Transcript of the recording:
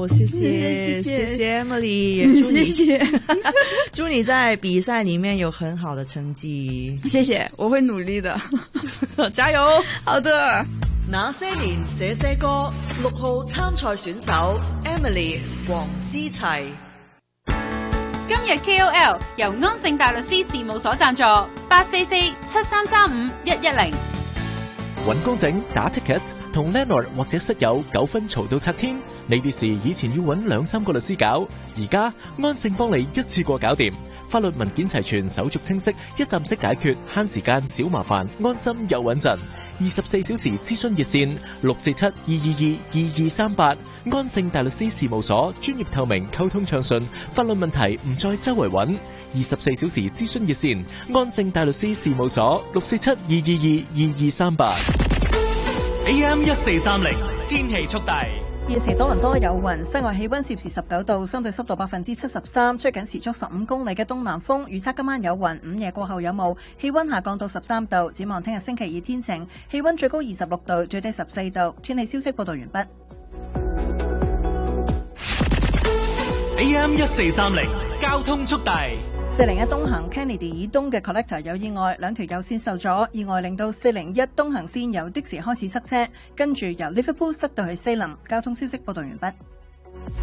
謝謝謝謝 Emily， 謝謝， 祝你在比賽裏面有很好的成績。 謝謝，我會努力的， 加油！ 好的。 那些年這些歌，6號參賽選手 Emily 黃思齊。 今日 KOL 由安盛大律師事務所贊助，844-7335-110。 揾工整打 ticket 同 landlord 或者室友糾紛嘈到拆天，呢啲事以前要揾2-3個律師搞，而家安盛幫你一次過搞掂，法律文件齊全，手續清晰，一站式解決，慳時間少麻煩，安心又穩陣。24小時諮詢熱線647-222-2238，安盛大律師事務所，專業透明，溝通暢順，法律問題唔再周圍揾。24小時諮詢熱線，安盛大律師事務所647-222-2238。 AM 1430天氣速遞。 現時多倫多有雲，室外氣溫攝氏19度，相對濕度73%，吹緊時速15公里嘅東南風。預測今晚有雲，午夜過後有霧，氣溫下降到13度。展望聽日星期二天晴，氣溫最高26度，最低14度。天氣消息報道完畢。 AM 1430交通速遞。 401東行 Kennedy 以東嘅 Collector 有意外，2條有線受阻，意外令到401東行線由的士開始塞車，跟住由 Liverpool 塞到去西林。交通消息報道完畢。